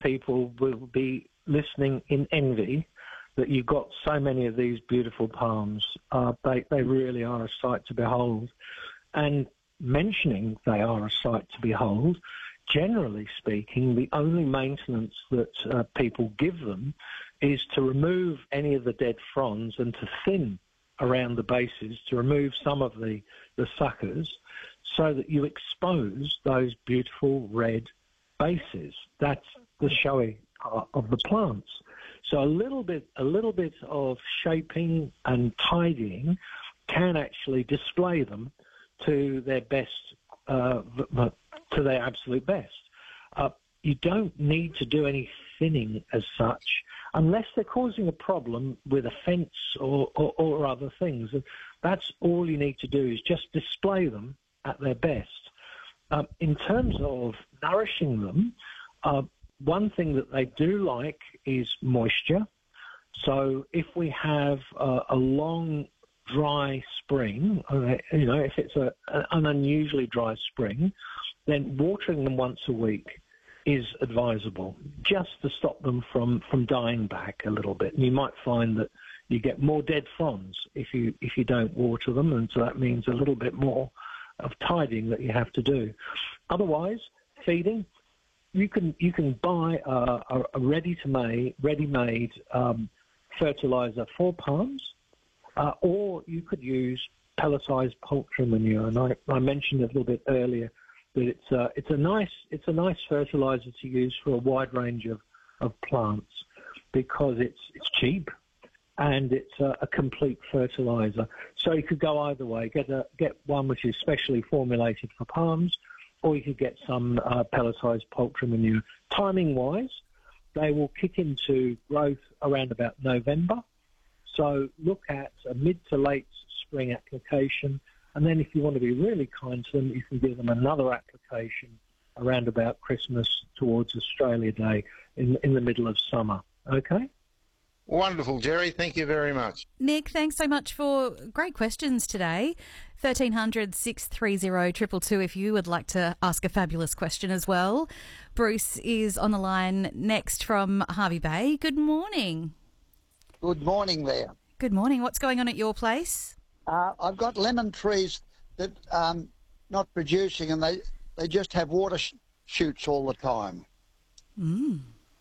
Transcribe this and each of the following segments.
people will be listening in envy that you've got so many of these beautiful palms. They really are a sight to behold. And mentioning they are a sight to behold, generally speaking, the only maintenance that people give them is to remove any of the dead fronds and to thin around the bases, to remove some of the suckers, so that you expose those beautiful red bases. That's the showy part of the plants. So a little bit of shaping and tidying can actually display them to their best, to their absolute best. You don't need to do any thinning as such, unless they're causing a problem with a fence or other things. And that's all you need to do, is just display them at their best. In terms of nourishing them, one thing that they do like is moisture. So if we have a long, dry spring, if it's an unusually dry spring, then watering them once a week is advisable, just to stop them from dying back a little bit. And you might find that you get more dead fronds if you don't water them, and so that means a little bit more of tidying that you have to do. Otherwise, feeding, you can buy a ready-made fertilizer for palms, or you could use pelletized poultry manure. And I mentioned a little bit earlier that it's a nice fertilizer to use for a wide range of plants, because it's cheap and it's a complete fertilizer. So you could go either way. Get one which is specially formulated for palms, or you could get some pelletized poultry manure. Timing-wise, they will kick into growth around about November. So look at a mid to late spring application, and then if you want to be really kind to them, you can give them another application around about Christmas towards Australia Day in the middle of summer. Okay? Wonderful, Jerry. Thank you very much. Nick, thanks so much for great questions today. 1300 630 222 if you would like to ask a fabulous question as well. Bruce is on the line next from Hervey Bay. Good morning. Good morning there. Good morning. What's going on at your place? I've got lemon trees that not producing, and they just have water shoots all the time. Mm.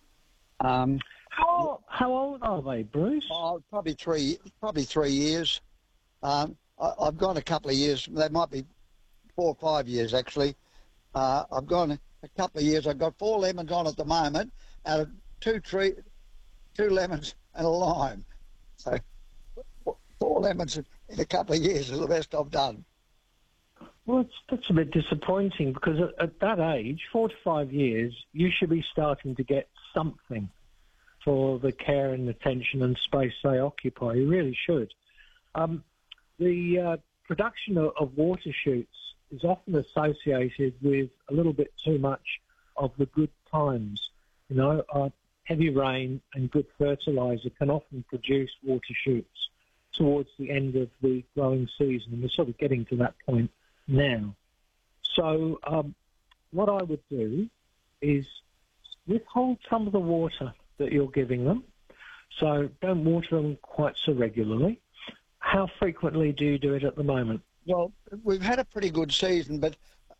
How old are they, Bruce? Probably 3 years. I've gone a couple of years. They might be 4 or 5 years, actually. I've gone a couple of years. I've got 4 lemons on at the moment out of 2 lemons and a lime. So 4 lemons in a couple of years is the best I've done. Well, that's a bit disappointing, because at that age, 4 to 5 years, you should be starting to get something for the care and attention and space they occupy. You really should. The production of water shoots is often associated with a little bit too much of the good times. Heavy rain and good fertiliser can often produce water shoots towards the end of the growing season, and we're sort of getting to that point now. So what I would do is withhold some of the water that you're giving them. So don't water them quite so regularly. How frequently do you do it at the moment? Well, we've had a pretty good season, but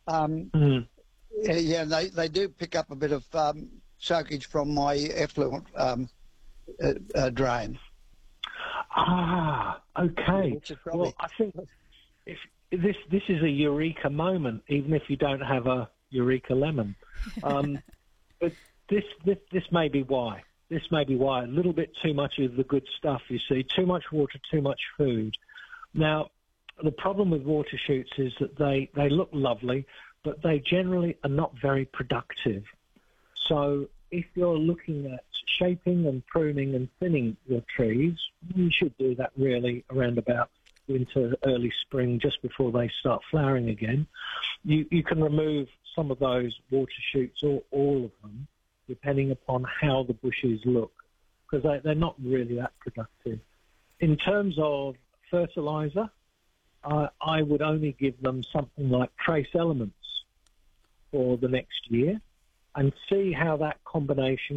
they do pick up a bit of soakage from my effluent drain. Okay. Well, I think if this is a eureka moment, even if you don't have a eureka lemon. But this may be why. This may be why. A little bit too much of the good stuff, you see. Too much water, too much food. Now, the problem with water shoots is that they look lovely, but they generally are not very productive. So if you're looking at shaping and pruning and thinning your trees, you should do that really around about winter, early spring, just before they start flowering again. You can remove some of those water shoots, or all of them, depending upon how the bushes look, because they're not really that productive. In terms of fertiliser, I would only give them something like trace elements for the next year, and see how that combination